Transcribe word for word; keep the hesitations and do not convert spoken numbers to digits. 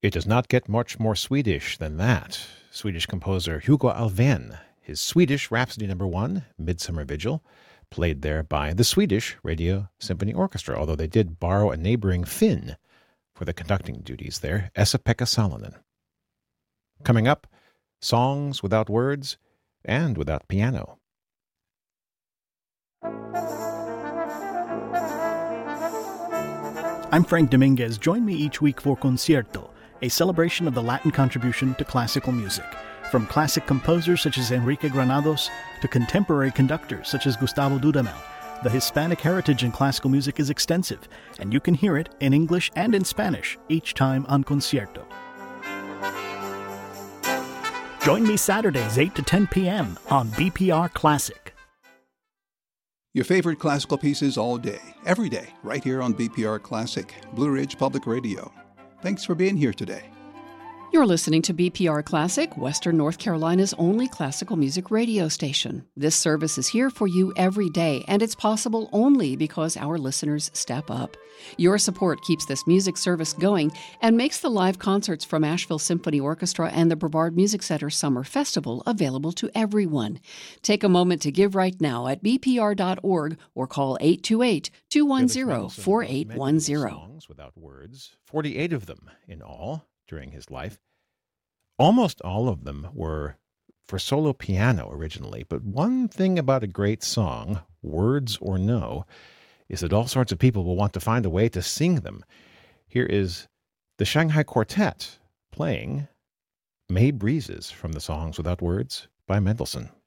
It does not get much more Swedish than that. Swedish composer Hugo Alfvén, his Swedish Rhapsody Number One, Midsummer Vigil, played there by the Swedish Radio Symphony Orchestra, although they did borrow a neighboring Finn for the conducting duties there, Esa-Pekka Salonen. Coming up, songs without words and without piano. I'm Frank Dominguez. Join me each week for Concierto, a celebration of the Latin contribution to classical music. From classic composers such as Enrique Granados to contemporary conductors such as Gustavo Dudamel, the Hispanic heritage in classical music is extensive, and you can hear it in English and in Spanish each time on Concierto. Join me Saturdays, eight to ten p.m. on B P R Classic. Your favorite classical pieces all day, every day, right here on B P R Classic, Blue Ridge Public Radio. Thanks for being here today. You're listening to B P R Classic, Western North Carolina's only classical music radio station. This service is here for you every day, and it's possible only because our listeners step up. Your support keeps this music service going and makes the live concerts from Asheville Symphony Orchestra and the Brevard Music Center Summer Festival available to everyone. Take a moment to give right now at b p r dot org or call eight two eight, two one zero, four eight one zero. Songs without words, forty-eight of them in all during his life. Almost all of them were for solo piano originally, but one thing about a great song, words or no, is that all sorts of people will want to find a way to sing them. Here is the Shanghai Quartet playing May Breezes from the Songs Without Words by Mendelssohn.